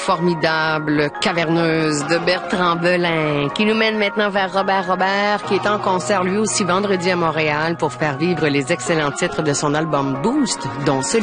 formidable caverneuse de Bertrand Belin, qui nous mène maintenant vers Robert, qui est en concert lui aussi vendredi à Montréal pour faire vivre les excellents titres de son album Boost, dont celui